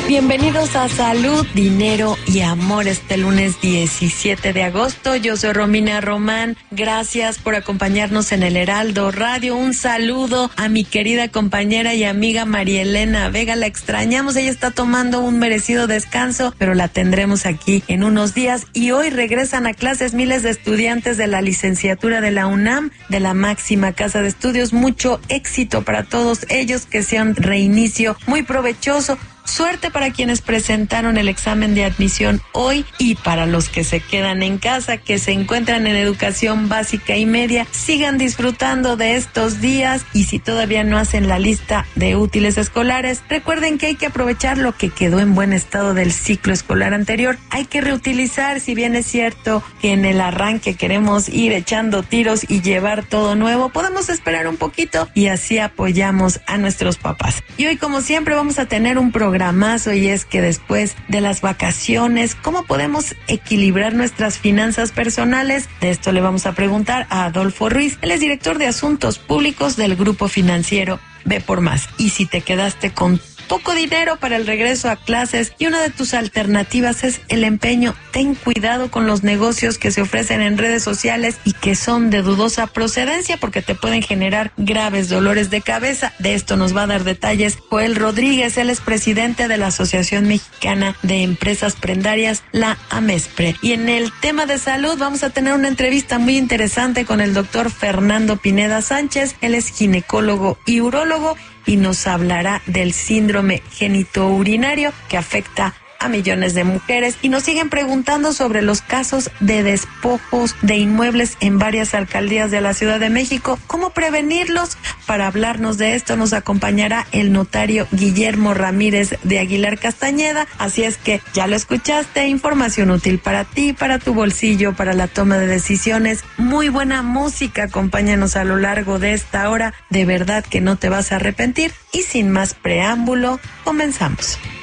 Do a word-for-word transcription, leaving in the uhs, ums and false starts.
Bienvenidos a Salud, Dinero y Amor este lunes diecisiete de agosto. Yo soy Romina Román. Gracias por acompañarnos en el Heraldo Radio. Un saludo a mi querida compañera y amiga María Elena Vega. La extrañamos. Ella está tomando un merecido descanso, pero la tendremos aquí en unos días. Y hoy regresan a clases miles de estudiantes de la licenciatura de la UNAM, de la máxima casa de estudios. Mucho éxito para todos ellos, que sea un reinicio muy provechoso. Suerte para quienes presentaron el examen de admisión hoy y para los que se quedan en casa, que se encuentran en educación básica y media, sigan disfrutando de estos días y si todavía no hacen la lista de útiles escolares, recuerden que hay que aprovechar lo que quedó en buen estado del ciclo escolar anterior. Hay que reutilizar, si bien es cierto que en el arranque queremos ir echando tiros y llevar todo nuevo, podemos esperar un poquito y así apoyamos a nuestros papás. Y hoy, como siempre, vamos a tener un programa Programazo, y es que después de las vacaciones, ¿cómo podemos equilibrar nuestras finanzas personales? De esto le vamos a preguntar a Adolfo Ruiz. Él es director de Asuntos Públicos del Grupo Financiero Ve por Más. Y si te quedaste con poco dinero para el regreso a clases y una de tus alternativas es el empeño, ten cuidado con los negocios que se ofrecen en redes sociales y que son de dudosa procedencia porque te pueden generar graves dolores de cabeza. De esto nos va a dar detalles Joel Rodríguez. Él es presidente de la Asociación Mexicana de Empresas Prendarias, la AMESPRE. Y en el tema de salud vamos a tener una entrevista muy interesante con el doctor Fernando Pineda Sánchez. Él es ginecólogo y urólogo y nos hablará del síndrome genitourinario que afecta a millones de mujeres. Y nos siguen preguntando sobre los casos de despojos de inmuebles en varias alcaldías de la Ciudad de México. ¿Cómo prevenirlos? Para hablarnos de esto nos acompañará el notario Guillermo Ramírez de Aguilar Castañeda. Así es que ya lo escuchaste, información útil para ti, para tu bolsillo, para la toma de decisiones. Muy buena música, acompáñanos a lo largo de esta hora. De verdad que no te vas a arrepentir. Y sin más preámbulo, comenzamos.